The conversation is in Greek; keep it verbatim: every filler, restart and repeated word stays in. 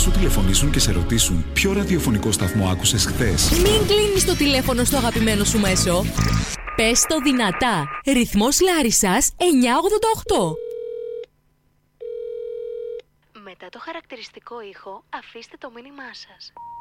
σου τηλεφωνήσουν και σε ρωτήσουν ποιο ραδιοφωνικό σταθμό άκουσες χθες. Μην κλείνεις το τηλέφωνο στο αγαπημένο σου μέσο. Πες το δυνατά. Ρυθμός Λάρισσας εννιακόσια ογδόντα οκτώ. Μετά το χαρακτηριστικό ήχο, αφήστε το μήνυμά σας.